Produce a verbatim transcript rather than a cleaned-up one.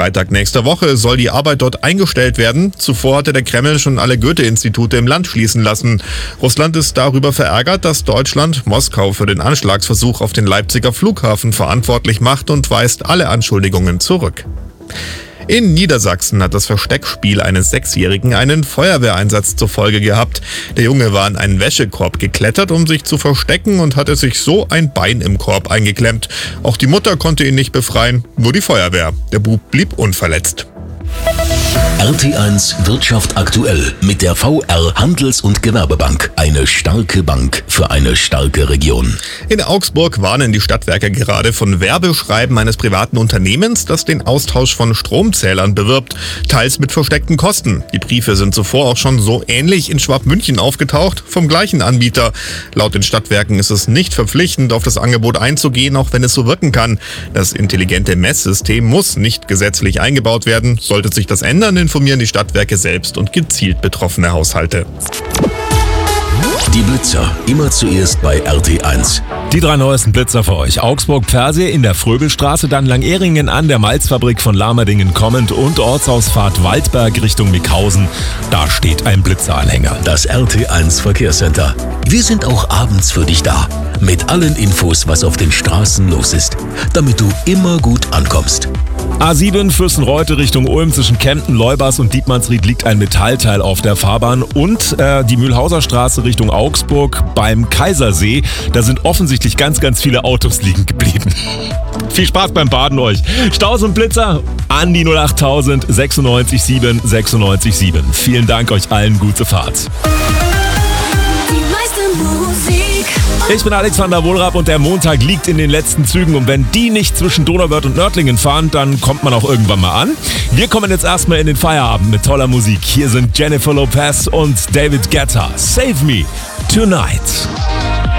Freitag nächster Woche soll die Arbeit dort eingestellt werden. Zuvor hatte der Kreml schon alle Goethe-Institute im Land schließen lassen. Russland ist darüber verärgert, dass Deutschland Moskau für den Anschlagsversuch auf den Leipziger Flughafen verantwortlich macht und weist alle Anschuldigungen zurück. In Niedersachsen hat das Versteckspiel eines Sechsjährigen einen Feuerwehreinsatz zur Folge gehabt. Der Junge war in einen Wäschekorb geklettert, um sich zu verstecken, und hatte sich so ein Bein im Korb eingeklemmt. Auch die Mutter konnte ihn nicht befreien, nur die Feuerwehr. Der Bub blieb unverletzt. R T eins Wirtschaft aktuell mit der V R Handels- und Gewerbebank. Eine starke Bank für eine starke Region. In Augsburg warnen die Stadtwerke gerade von Werbeschreiben eines privaten Unternehmens, das den Austausch von Stromzählern bewirbt, teils mit versteckten Kosten. Die Briefe sind zuvor auch schon so ähnlich in Schwabmünchen aufgetaucht, vom gleichen Anbieter. Laut den Stadtwerken ist es nicht verpflichtend, auf das Angebot einzugehen, auch wenn es so wirken kann. Das intelligente Messsystem muss nicht gesetzlich eingebaut werden. Sollte sich das ändern, informieren die Stadtwerke selbst und gezielt betroffene Haushalte. Die Blitzer, immer zuerst bei R T eins. Die drei neuesten Blitzer für euch. Augsburg-Pfersee in der Fröbelstraße, dann Langehringen an der Malzfabrik von Lamerdingen kommend und Ortsausfahrt Waldberg Richtung Mickhausen. Da steht ein Blitzeranhänger. Das R T eins Verkehrscenter. Wir sind auch abends für dich da. Mit allen Infos, was auf den Straßen los ist. Damit du immer gut ankommst. A sieben Fürstenreute Richtung Ulm zwischen Kempten, Leubers und Dietmannsried liegt ein Metallteil auf der Fahrbahn. Und äh, die Mühlhauser Straße Richtung Augsburg beim Kaisersee. Da sind offensichtlich ganz, ganz viele Autos liegen geblieben. Viel Spaß beim Baden euch. Staus und Blitzer an die null acht null null null sechs sieben sechs neun sieben. Vielen Dank euch allen, gute Fahrt. Die meiste Musik. Ich bin Alexander Wohlrab und der Montag liegt in den letzten Zügen. Und wenn die nicht zwischen Donauwörth und Nördlingen fahren, dann kommt man auch irgendwann mal an. Wir kommen jetzt erstmal in den Feierabend mit toller Musik. Hier sind Jennifer Lopez und David Guetta. Save Me Tonight.